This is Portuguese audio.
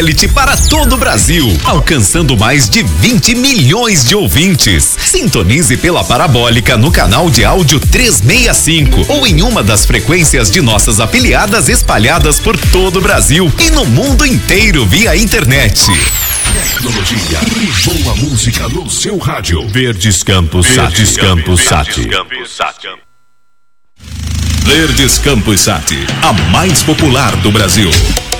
Para todo o Brasil, alcançando mais de 20 milhões de ouvintes. Sintonize pela parabólica no canal de áudio 365 ou em uma das frequências de nossas afiliadas espalhadas por todo o Brasil e no mundo inteiro via internet. Tecnologia e boa música no seu rádio. Verdes Campos Sat. Verdes Campos Sat, a mais popular do Brasil.